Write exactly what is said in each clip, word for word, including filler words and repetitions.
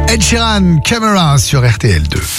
Ed Sheeran, Camera sur R T L deux.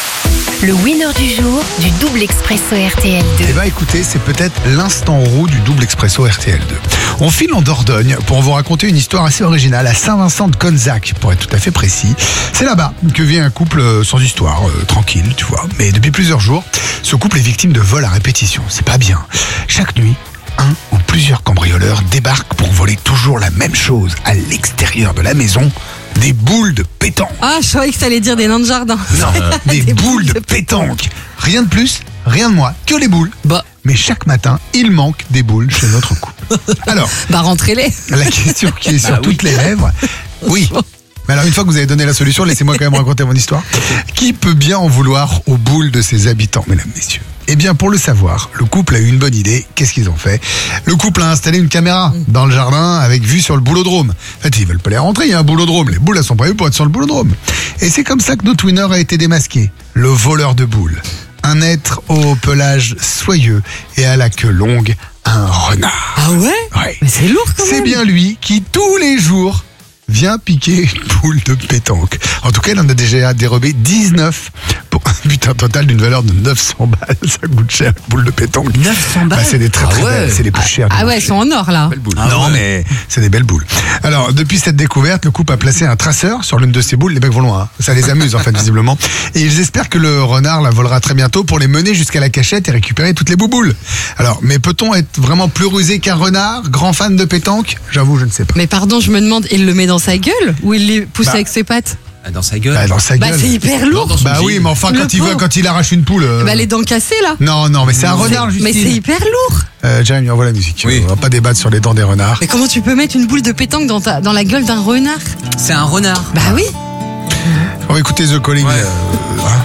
Le winner du jour du double expresso R T L deux. Eh bien écoutez, c'est peut-être l'instant roux du double expresso R T L deux. On file en Dordogne pour vous raconter une histoire assez originale à Saint-Vincent de Conzac, pour être tout à fait précis. C'est là-bas que vit un couple sans histoire, euh, tranquille, tu vois. Mais depuis plusieurs jours, ce couple est victime de vols à répétition. C'est pas bien. Chaque nuit, un ou plusieurs cambrioleurs débarquent pour voler toujours la même chose à l'extérieur de la maison. Des boules de pétanque. Ah, je croyais que t'allais dire des nains de jardin. Non, des, des boules de pétanque. Rien de plus, rien de moins, que les boules. Bah. Mais chaque matin, il manque des boules chez notre couple. Alors, bah rentrez-les. la question qui est sur Ah, toutes oui. les lèvres, oui. Mais alors, une fois que vous avez donné la solution, laissez-moi quand même raconter mon histoire. Qui peut bien en vouloir aux boules de ses habitants, mesdames, messieurs? Eh bien, pour le savoir, le couple a eu une bonne idée. Qu'est-ce qu'ils ont fait? Le couple a installé une caméra dans le jardin avec vue sur le boulodrome. En fait, ils veulent pas les rentrer, il y a un boulodrome. Les boules, elles sont prévues pour être sur le boulodrome. Et c'est comme ça que notre winner a été démasqué. Le voleur de boules. Un être au pelage soyeux et à la queue longue, un renard. Ah ouais? Ouais. Mais c'est lourd quand même. C'est bien lui qui, tous les jours, vient piquer une boule de pétanque. En tout cas, il en a déjà dérobé dix-neuf pour un butin total d'une valeur de neuf cents balles. Ça coûte cher, une boule de pétanque. neuf cents balles. Bah, c'est des très très Ah ouais. belles, c'est les plus chères. du Ah ouais, marché. elles sont en or là. Belle boule. non, Ah ouais. mais c'est des belles boules. Alors, depuis cette découverte, le couple a placé un traceur sur l'une de ces boules. Les mecs vont loin, hein. Ça les amuse en fait, visiblement. Et ils espèrent que le renard la volera très bientôt pour les mener jusqu'à la cachette et récupérer toutes les bouboules. Alors, mais peut-on être vraiment plus rusé qu'un renard, grand fan de pétanque? J'avoue, je ne sais pas. Mais pardon, je me demande, il le met dans sa gueule ou il les pousse Bah. avec ses pattes? Ah, dans sa gueule. Bah, dans sa Bah gueule. c'est hyper lourd. Dans son Bah gilet. oui, mais enfin, Le quand il, veut, pauvre. quand il arrache une poule. euh, Bah les dents cassées là. Non, non, mais c'est un renard, Mais Justine. c'est hyper lourd. Euh, Jérémy, envoie la musique. Oui. On va pas débattre sur les dents des renards. Mais comment tu peux mettre une boule de pétanque dans, ta, dans la gueule d'un renard? C'est un renard. Bah oui. On va écouter The Calling. Ouais. euh, hein.